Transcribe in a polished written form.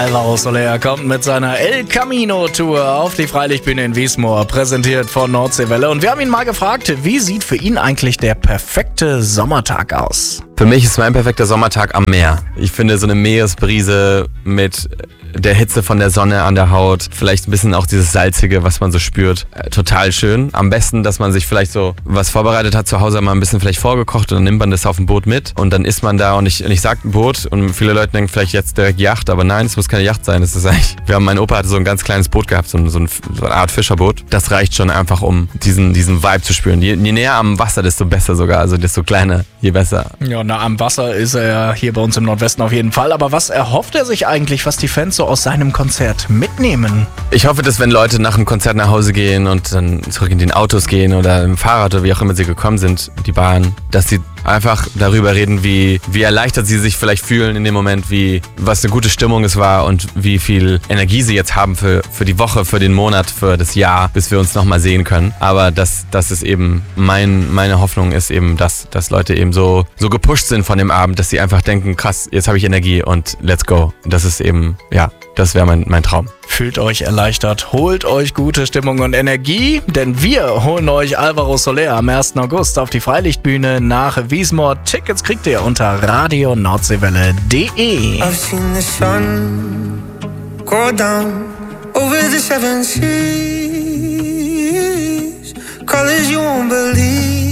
Alvaro Soler kommt mit seiner El Camino Tour auf die Freilichtbühne in Wiesmoor, präsentiert von Nordseewelle. Und wir haben ihn mal gefragt, wie sieht für ihn eigentlich der perfekte Sommertag aus? Für mich ist mein perfekter Sommertag am Meer. Ich finde so eine Meeresbrise mit der Hitze von der Sonne an der Haut, vielleicht ein bisschen auch dieses Salzige, was man so spürt, total schön. Am besten, dass man sich vielleicht so was vorbereitet hat, zu Hause mal ein bisschen vielleicht vorgekocht und dann nimmt man das auf dem Boot mit und dann ist man da und ich sag Boot und viele Leute denken vielleicht jetzt direkt Yacht, aber nein, es muss keine Yacht sein. Es ist eigentlich, mein Opa hatte so ein ganz kleines Boot gehabt, so eine Art Fischerboot. Das reicht schon einfach, um diesen Vibe zu spüren. Je näher am Wasser, desto besser sogar, also desto kleiner, je besser. Ja, nah am Wasser ist er ja hier bei uns im Nordwesten auf jeden Fall. Aber was erhofft er sich eigentlich, was die Fans so aus seinem Konzert mitnehmen? Ich hoffe, dass wenn Leute nach dem Konzert nach Hause gehen und dann zurück in den Autos gehen oder im Fahrrad oder wie auch immer sie gekommen sind, die Bahn, dass sie einfach darüber reden, wie erleichtert sie sich vielleicht fühlen in dem Moment, was eine gute Stimmung es war und wie viel Energie sie jetzt haben für die Woche, für den Monat, für das Jahr, bis wir uns nochmal sehen können. Aber das ist eben, meine Hoffnung ist eben, dass Leute eben so gepusht sind von dem Abend, dass sie einfach denken, krass, jetzt habe ich Energie und let's go. Das ist eben, ja, das wäre mein Traum. Fühlt euch erleichtert, holt euch gute Stimmung und Energie, denn wir holen euch Alvaro Soler am 1. August auf die Freilichtbühne nach Wiesmoor. Tickets kriegt ihr unter radionordseewelle.de. I've seen the sun go down over the 7 seas, colors you won't believe.